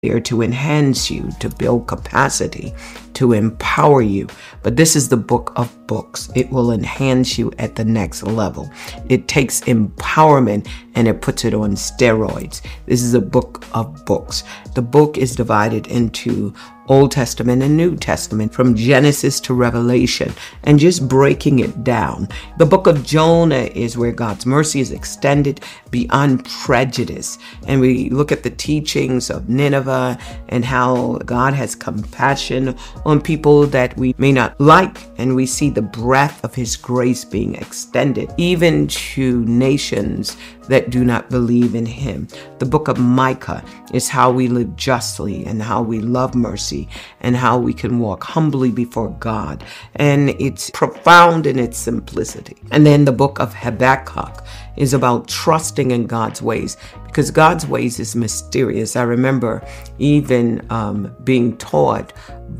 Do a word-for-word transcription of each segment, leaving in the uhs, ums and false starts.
there to enhance you, to build capacity, to empower you. But this is the book of books. It will enhance you at the next level. It takes empowerment and it puts it on steroids. This is a book of books. The book is divided into Old Testament and New Testament, from Genesis to Revelation, and just breaking it down. The book of Jonah is where God's mercy is extended beyond prejudice. And we look at the teachings of Nineveh and how God has compassion on people that we may not like. And we see the breath of his grace being extended even to nations that do not believe in him. The book of Micah is how we live justly and how we love mercy and how we can walk humbly before God. And it's profound in its simplicity. And then the book of Habakkuk is about trusting in God's ways, because God's ways is mysterious. I remember even um, being taught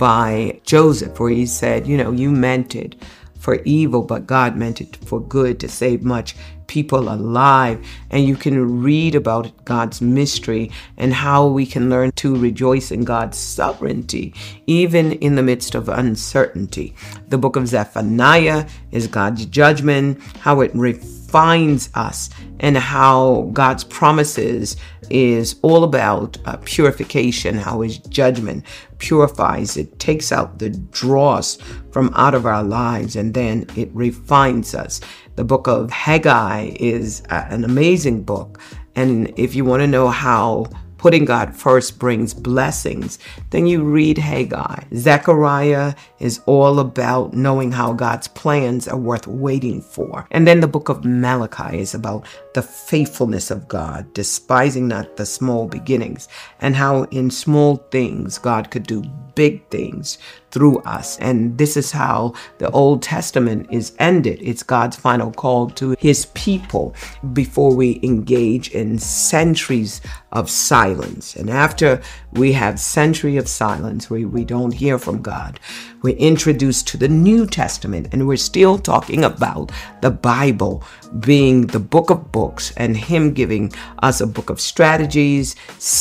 by Joseph, where he said, you know, you meant it for evil, but God meant it for good, to save much people alive. And you can read about God's mystery and how we can learn to rejoice in God's sovereignty, even in the midst of uncertainty. The book of Zephaniah is God's judgment, how it refines us, and how God's promises is all about uh, purification, how his judgment purifies it, takes out the dross from out of our lives, and then it refines us. The book of Haggai is uh, an amazing book. And if you want to know how putting God first brings blessings, then you read Haggai. Zechariah is all about knowing how God's plans are worth waiting for. And then the book of Malachi is about the faithfulness of God, despising not the small beginnings, and how in small things God could do big things through us. And this is how the Old Testament is ended. It's God's final call to his people before we engage in centuries of silence. And after we have century of silence where we don't hear from God, we're introduced to the New Testament, and we're still talking about the Bible being the book of books, and him giving us a book of strategies,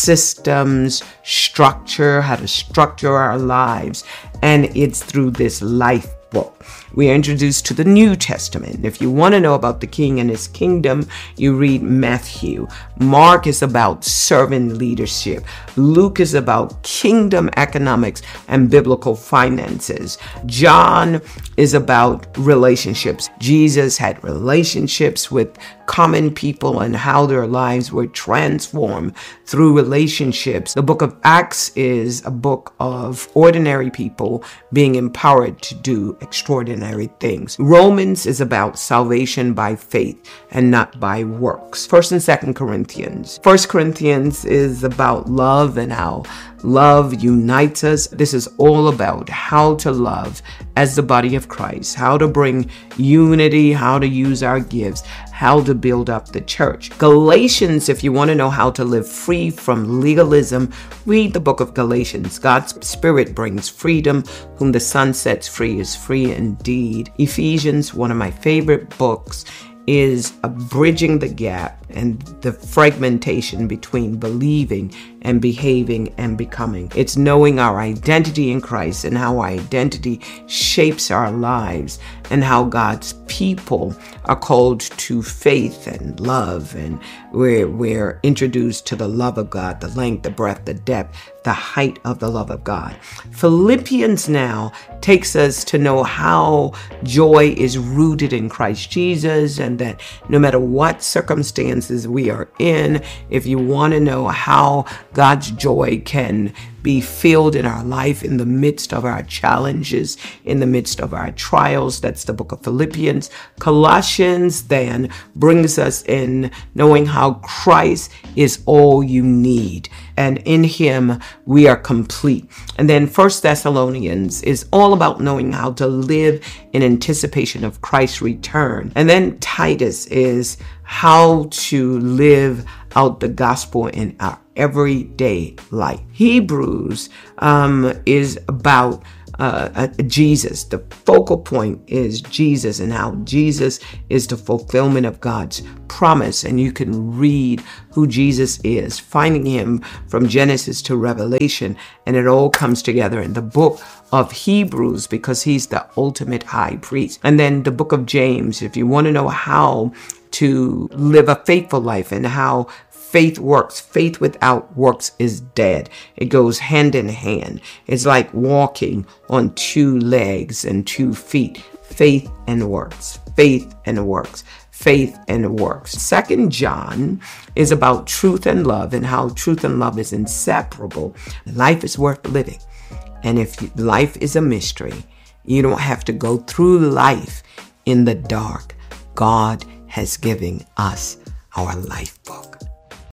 systems, structure, how to structure our lives. And it's through this life book we are introduced to the New Testament. If you want to know about the King and his kingdom, you read Matthew. Mark is about servant leadership. Luke is about kingdom economics and biblical finances. John is about relationships. Jesus had relationships with common people and how their lives were transformed through relationships. The book of Acts is a book of ordinary people being empowered to do extraordinary things. Romans is about salvation by faith and not by works. First and Second Corinthians. First Corinthians is about love and how love unites us. This is all about how to love as the body of Christ, how to bring unity, how to use our gifts, how to build up the church. Galatians, if you want to know how to live free from legalism, read the book of Galatians. God's Spirit brings freedom. Whom the Son sets free is free indeed. Ephesians, one of my favorite books, is a bridging the gap and the fragmentation between believing and behaving and becoming. It's knowing our identity in Christ and how our identity shapes our lives, and how God's people are called to faith and love, and we're, we're introduced to the love of God, the length, the breadth, the depth, the height of the love of God. Philippians now takes us to know how joy is rooted in Christ Jesus, and that no matter what circumstances we are in, if you want to know how God's joy can be filled in our life in the midst of our challenges, in the midst of our trials, that's the book of Philippians. Colossians then brings us in knowing how Christ is all you need, and in him we are complete. And then First Thessalonians is all about knowing how to live in anticipation of Christ's return. And then Titus is how to live out the gospel in our everyday life. Hebrews um, is about uh, uh, Jesus. The focal point is Jesus and how Jesus is the fulfillment of God's promise. And you can read who Jesus is, finding him from Genesis to Revelation. And it all comes together in the book of Hebrews because he's the ultimate high priest. And then the book of James, if you want to know how to live a faithful life and how faith works. Faith without works is dead. It goes hand in hand. It's like walking on two legs and two feet. Faith and works. Faith and works. Faith and works. Second John is about truth and love and how truth and love is inseparable. Life is worth living. And if life is a mystery, you don't have to go through life in the dark. God has given us our life book.